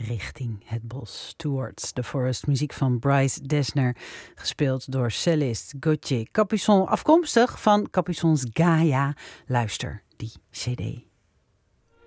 richting het bos. Towards the Forest, muziek van Bryce Dessner, gespeeld door cellist Gauthier Capuçon, afkomstig van Capuçons Gaia. Luister die cd.